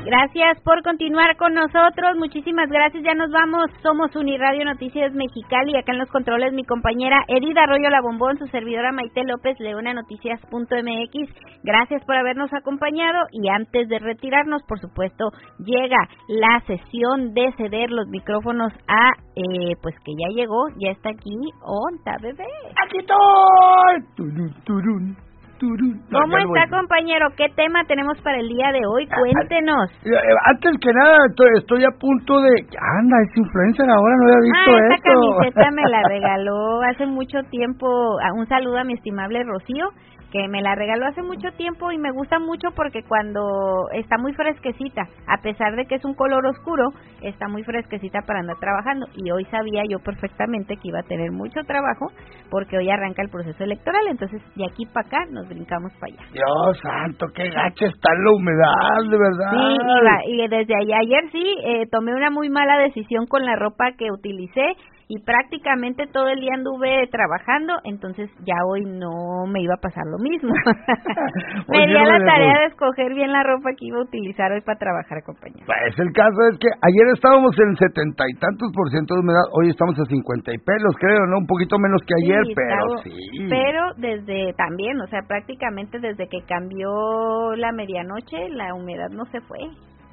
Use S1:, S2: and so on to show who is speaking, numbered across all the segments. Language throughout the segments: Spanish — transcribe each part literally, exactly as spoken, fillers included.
S1: Gracias por continuar con nosotros, muchísimas gracias, ya nos vamos, somos Uniradio Noticias Mexicali, acá en los controles mi compañera Edith Arroyo La Bombón, su servidora Maite López, Leona Noticias punto m x, gracias por habernos acompañado y antes de retirarnos, por supuesto, llega la sesión de ceder los micrófonos a, eh, pues que ya llegó, ya está aquí, Onta Bebé.
S2: ¡Aquí estoy! Turun, turun. No,
S1: ¿Cómo está, compañero? ¿Qué tema tenemos para el día de hoy? Cuéntenos.
S2: Antes que nada, estoy, estoy a punto de... Anda, es influencer ahora, no había visto
S1: ah, esta
S2: esto.
S1: Camiseta me la regaló hace mucho tiempo. Un saludo a mi estimable Rocío, que me la regaló hace mucho tiempo y me gusta mucho porque cuando está muy fresquecita, a pesar de que es un color oscuro, está muy fresquecita para andar trabajando y hoy sabía yo perfectamente que iba a tener mucho trabajo porque hoy arranca el proceso electoral, entonces de aquí para acá nos brincamos para allá.
S2: Dios santo, qué gacha está la humedad, de verdad.
S1: Sí, iba, y desde ayer, ayer sí, eh, tomé una muy mala decisión con la ropa que utilicé y prácticamente todo el día anduve trabajando, entonces ya hoy no me iba a pasar lo mismo. Me di a la tarea de escoger bien la ropa que iba a utilizar hoy para trabajar, compañero.
S2: Pues el caso es que ayer estábamos en setenta y tantos por ciento de humedad, hoy estamos a cincuenta y pelos, creo, ¿no? Un poquito menos que ayer, sí, pero estaba, sí.
S1: Pero desde también, o sea, prácticamente desde que cambió la medianoche, la humedad no se fue.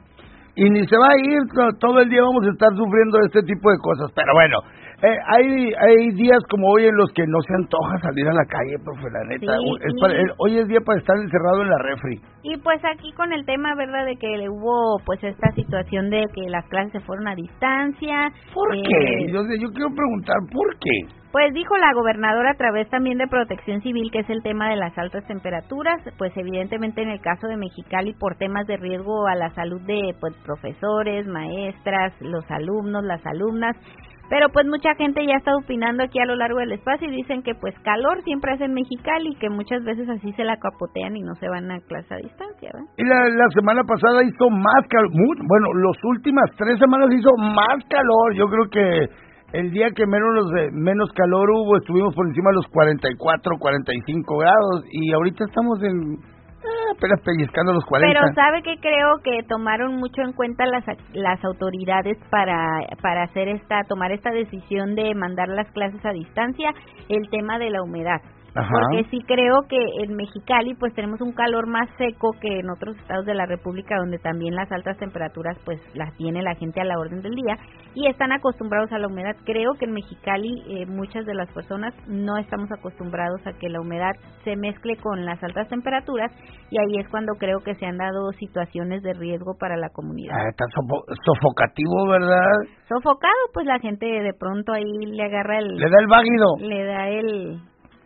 S2: Y ni se va a ir, todo el día vamos a estar sufriendo este tipo de cosas, pero bueno, eh, hay hay días como hoy en los que no se antoja salir a la calle, profe, la neta,
S1: sí,
S2: es
S1: sí.
S2: Para, eh, hoy es día para estar encerrado en la refri.
S1: Y pues aquí con el tema, ¿verdad?, de que hubo pues esta situación de que las clases se fueron a distancia.
S2: ¿Por
S1: eh,
S2: qué? Yo, yo quiero preguntar, ¿por qué?
S1: Pues dijo la gobernadora a través también de Protección Civil, que es el tema de las altas temperaturas, pues evidentemente en el caso de Mexicali por temas de riesgo a la salud de pues profesores, maestras, los alumnos, las alumnas, pero pues mucha gente ya está opinando aquí a lo largo del espacio y dicen que pues calor siempre hace en Mexicali y que muchas veces así se la capotean y no se van a clase a distancia, ¿verdad?
S2: Y la, la semana pasada hizo más calor, bueno, las últimas tres semanas hizo más calor, yo creo que el día que menos menos calor hubo, estuvimos por encima de los cuarenta y cuatro, cuarenta y cinco grados y ahorita estamos en eh, apenas pellizcando los cuarenta.
S1: Pero sabe que creo que tomaron mucho en cuenta las las autoridades para para hacer esta tomar esta decisión de mandar las clases a distancia, el tema de la humedad. Ajá. Porque sí creo que en Mexicali pues tenemos un calor más seco que en otros estados de la República donde también las altas temperaturas pues las tiene la gente a la orden del día y están acostumbrados a la humedad. Creo que en Mexicali eh, muchas de las personas no estamos acostumbrados a que la humedad se mezcle con las altas temperaturas y ahí es cuando creo que se han dado situaciones de riesgo para la comunidad.
S2: Ah, está sofo- sofocativo, ¿verdad?
S1: Sofocado, pues la gente de pronto ahí le agarra el...
S2: Le da el váguido.
S1: Le da el...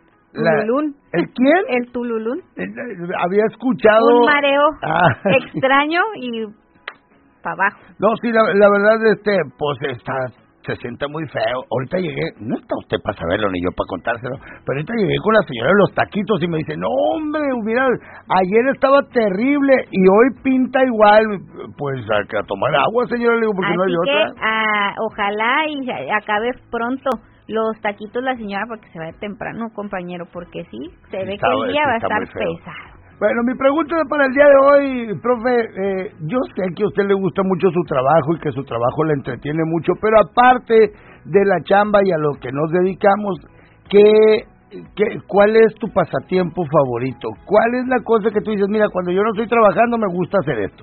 S2: La,
S1: Tululún.
S2: ¿El quién?
S1: El tululún.
S2: Había escuchado...
S1: Un mareo
S2: ah,
S1: extraño y para abajo.
S2: No, sí, la, la verdad, este, pues está, se siente muy feo. Ahorita llegué, no está usted para saberlo ni yo para contárselo, pero ahorita llegué con la señora de los taquitos y me dice, no hombre, mira, ayer estaba terrible y hoy pinta igual. Pues a, a tomar agua, señora, le digo, porque
S1: así
S2: no hay
S1: que,
S2: otra.
S1: Ah, ojalá y acabe pronto los taquitos la señora porque se va de temprano, compañero, porque sí, se
S2: sí,
S1: ve
S2: está,
S1: que el día va a estar
S2: pesado.
S1: pesado.
S2: Bueno, mi pregunta para el día de hoy, profe, eh, yo sé que a usted le gusta mucho su trabajo y que su trabajo le entretiene mucho, pero aparte de la chamba y a lo que nos dedicamos, ¿qué, qué, ¿cuál es tu pasatiempo favorito? ¿Cuál es la cosa que tú dices, mira, cuando yo no estoy trabajando me gusta hacer esto?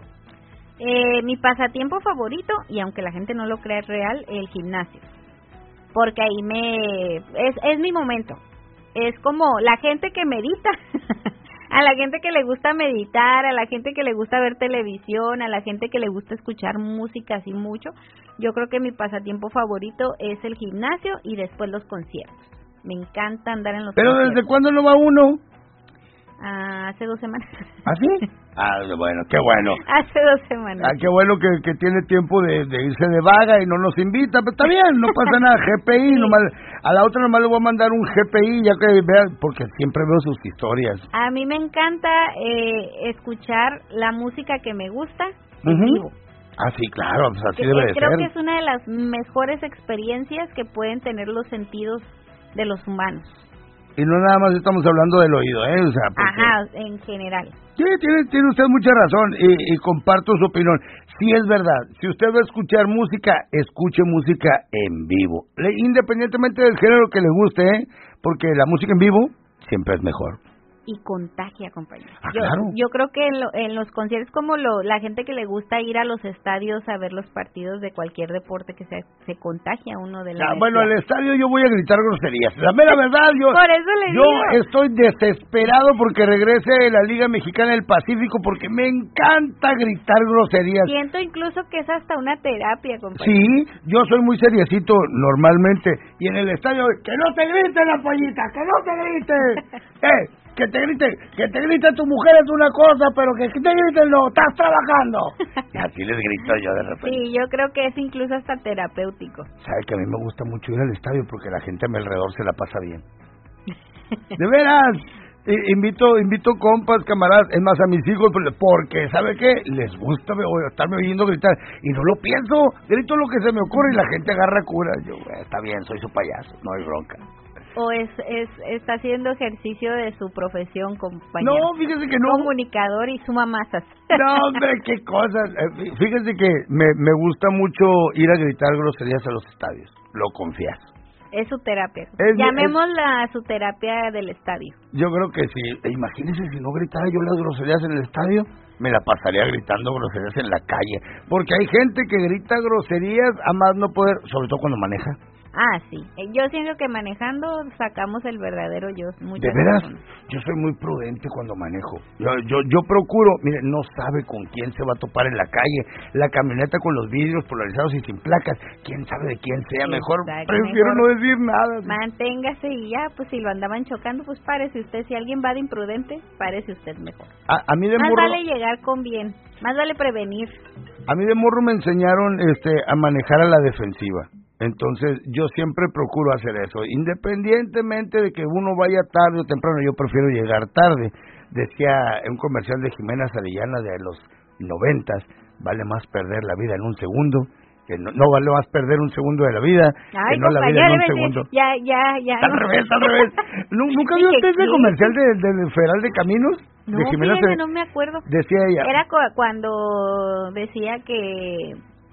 S1: Eh, mi pasatiempo favorito, y aunque la gente no lo crea es real, el gimnasio. Porque ahí me... es, es mi momento. Es como la gente que medita... A la gente que le gusta meditar, a la gente que le gusta ver televisión, a la gente que le gusta escuchar música así mucho, yo creo que mi pasatiempo favorito es el gimnasio y después los conciertos. Me encanta andar en los
S2: ¿Pero
S1: conciertos.
S2: desde cuándo no va uno?
S1: Ah, hace dos semanas.
S2: ¿Ah, sí? Ah, bueno, qué bueno.
S1: Hace dos semanas.
S2: Ah, qué bueno que, que tiene tiempo de, de irse de vaga y no nos invita, pero está bien, no pasa nada, G P I, sí. nomás, a la otra nomás le voy a mandar un G P I, ya que vea, porque siempre veo sus historias.
S1: A mí me encanta eh, escuchar la música que me gusta en
S2: uh-huh.
S1: vivo.
S2: Ah, sí, claro, pues así
S1: que,
S2: debe de
S1: creo
S2: ser.
S1: que es una de las mejores experiencias que pueden tener los sentidos de los humanos.
S2: Y no nada más estamos hablando del oído, ¿eh? O sea, porque...
S1: Ajá, en general.
S2: Sí, tiene, tiene usted mucha razón y, y comparto su opinión. Sí es verdad, si usted va a escuchar música, escuche música en vivo. Le, independientemente del género que le guste, ¿eh? Porque la música en vivo siempre es mejor.
S1: Y contagia, compañero.
S2: Ah,
S1: yo,
S2: claro.
S1: yo creo que en, lo, en los conciertos, como lo, la gente que le gusta ir a los estadios a ver los partidos de cualquier deporte, que se, se contagia uno de la
S2: ah, Bueno, al estadio yo voy a gritar groserías. La mera verdad, yo,
S1: Por eso le
S2: yo
S1: digo.
S2: estoy desesperado porque regrese la Liga Mexicana del Pacífico porque me encanta gritar groserías.
S1: Siento incluso que es hasta una terapia, compañero.
S2: Sí, yo soy muy seriecito normalmente. Y en el estadio, que no te grite la pollita, que no te grite. eh, que te grite, que te grite tu mujer es una cosa, pero que te griten no, estás trabajando. Y así les grito yo de repente.
S1: Sí, yo creo que es incluso hasta terapéutico.
S2: Sabe que a mí me gusta mucho ir al estadio porque la gente a mi alrededor se la pasa bien. De veras, invito invito compas, camaradas, es más a mis hijos, porque ¿sabe qué? Les gusta estarme oyendo gritar y no lo pienso, grito lo que se me ocurre y la gente agarra cura. Yo, está bien, soy su payaso, no hay bronca.
S1: O es, es está haciendo ejercicio de su profesión, compañero.
S2: No, fíjese que no.
S1: Comunicador y suma masas.
S2: No, hombre, qué cosas. Fíjese que me, me gusta mucho ir a gritar groserías a los estadios, lo confieso.
S1: Es su terapia.
S2: Es,
S1: Llamémosla es, su terapia del estadio.
S2: Yo creo que sí. Imagínese si no gritara yo las groserías en el estadio, me la pasaría gritando groserías en la calle. Porque hay gente que grita groserías a más no poder, sobre todo cuando maneja.
S1: Ah, sí. Yo siento que manejando sacamos el verdadero yo.
S2: ¿De veras? Personas. Yo soy muy prudente cuando manejo. Yo, yo yo procuro, mire, no sabe con quién se va a topar en la calle. La camioneta con los vidrios polarizados y sin placas. ¿Quién sabe de quién sea? Mejor Exacto, prefiero mejor no decir nada.
S1: Manténgase y ya, pues si lo andaban chocando, pues párese usted. Si alguien va de imprudente, párese usted mejor.
S2: A, a mí de
S1: Más
S2: morro,
S1: vale llegar con bien. Más vale prevenir.
S2: A mí de morro me enseñaron este a manejar a la defensiva. Entonces, yo siempre procuro hacer eso. Independientemente de que uno vaya tarde o temprano, yo prefiero llegar tarde. Decía un comercial de Jimena Sarillana de los noventas, vale más perder la vida en un segundo, que no, no vale más perder un segundo de la vida,
S1: Ay,
S2: que no la vida en un segundo.
S1: Ya, ya, ya.
S2: Al revés, al revés. ¿Nunca vio usted ese comercial del de, de Federal de Caminos?
S1: No,
S2: de Jimena
S1: fíjate, no me acuerdo.
S2: Decía ella.
S1: Era cu cuando decía que...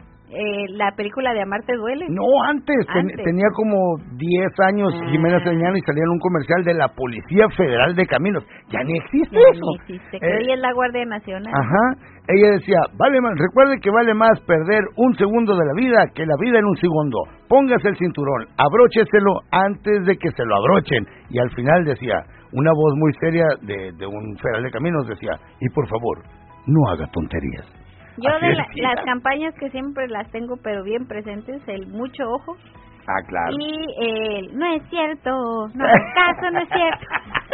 S1: Eh, la película de Amarte Duele.
S2: No, antes,
S1: antes.
S2: Ten, tenía como diez años ah. Jimena Sarillana y salía en un comercial de la Policía Federal de Caminos. Ya ni existe
S1: ya
S2: eso.
S1: Ni existe, que eh, hoy es la Guardia Nacional.
S2: Ajá, ella decía, vale más, recuerde que vale más perder un segundo de la vida que la vida en un segundo. Póngase el cinturón, abrócheselo antes de que se lo abrochen. Y al final decía, una voz muy seria de, de un Federal de Caminos decía, y por favor, no haga tonterías.
S1: Yo Así de la, las campañas que siempre las tengo pero bien presentes, el mucho ojo.
S2: Ah, claro.
S1: Y el no es cierto, no es caso, no es cierto.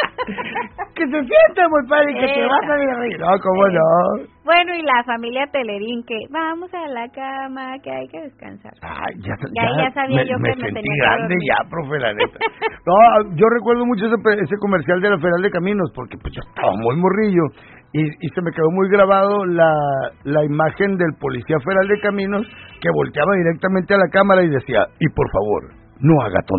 S2: Que se siente muy padre y que te vas a reír. No, cómo no.
S1: Bueno, y la familia Telerín, que vamos a la cama, que hay que descansar.
S2: Ay, ya,
S1: ya, ya, ya sabía
S2: me,
S1: yo
S2: me
S1: que me
S2: sentí
S1: tenía
S2: grande
S1: que
S2: ya, profe, la neta. No, yo recuerdo mucho ese, ese comercial de la Federal de Caminos, porque pues yo estaba muy morrillo. Y, y se me quedó muy grabado la, la imagen del policía federal de caminos que volteaba directamente a la cámara y decía, y por favor, no haga tonterías.